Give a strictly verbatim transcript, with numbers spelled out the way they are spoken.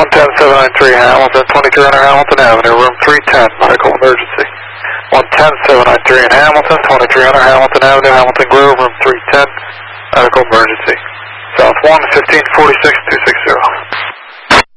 one ten seven nine three Hamilton, twenty-three hundred Hamilton Avenue, room three ten, medical emergency. one ten seven nine three in Hamilton, twenty-three hundred Hamilton Avenue, Hamilton Grove, room three ten, medical emergency. South one, fifteen forty-six two sixty.